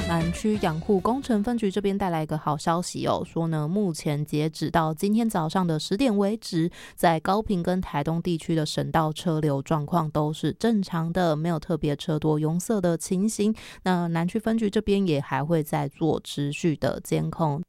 南区养护工程分局这边带来一个好消息哦，说呢，目前截止到今天早上的10点为止，在高屏跟台东地区的省道车流状况都是正常的，没有特别车多拥塞的情形。那南区分局这边也还会再做持续的监控，